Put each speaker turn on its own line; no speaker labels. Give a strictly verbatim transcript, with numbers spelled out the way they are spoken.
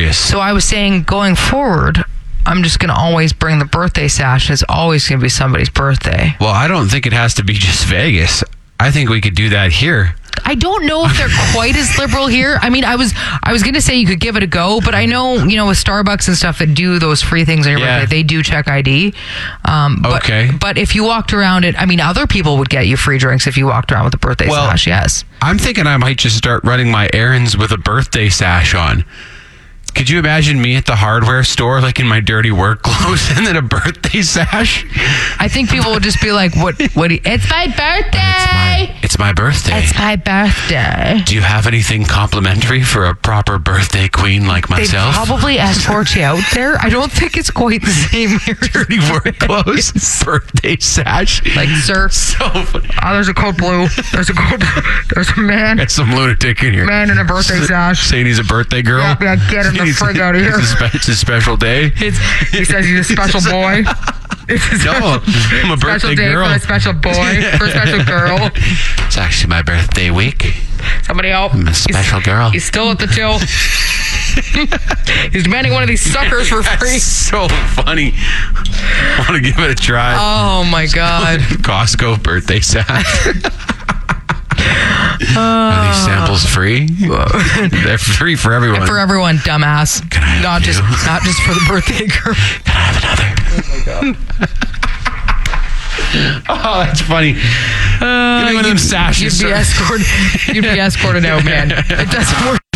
Vegas.
So I was saying, going forward, I'm just going to always bring the birthday sash. It's always going to be somebody's birthday.
Well, I don't think it has to be just Vegas. I think we could do that here.
I don't know if they're quite as liberal here. I mean, I was I was going to say you could give it a go, but I know, you know, with Starbucks and stuff that do those free things on your
Yeah.
birthday, they do check I D. Um, but,
Okay.
But if you walked around it, I mean, other people would get you free drinks if you walked around with a birthday
Well,
sash, yes.
I'm thinking I might just start running my errands with a birthday sash on. Could you imagine me at the hardware store, like in my dirty work clothes, and then a birthday sash?
I think people would just be like, what, what, do you, it's my birthday!
It's my birthday.
It's my birthday.
Do you have anything complimentary for a proper birthday queen like
They
myself?
probably escort you out there. I don't think it's quite the same here.
Dirty work clothes, birthday sash.
Like, sir,
So funny.
oh, there's a code blue. There's a code There's a man.
Got some lunatic in here.
Man in a birthday sash.
Saying he's a birthday girl.
Yeah, yeah, get him the
He's-
frig out of here.
It's a, spe- it's a special day.
It's, he says he's a special boy. It's a
No, I'm a
special
birthday
day
girl.
for a special boy, for a special girl.
It's actually my birthday week.
Somebody help.
I'm a special
he's,
girl.
He's still at the till. He's demanding one of these suckers for free.
That's so funny. I want to give it a try.
Oh my God.
Costco birthday sash. Are these samples free? They're free for everyone.
For everyone, dumbass.
Can I have
not
two?
just not just for the birthday girl.
Can I have another? Oh, that's funny. Uh, Give me one of them sashes.
You'd be
sir.
escorted. You'd be escorted out, man. It doesn't work.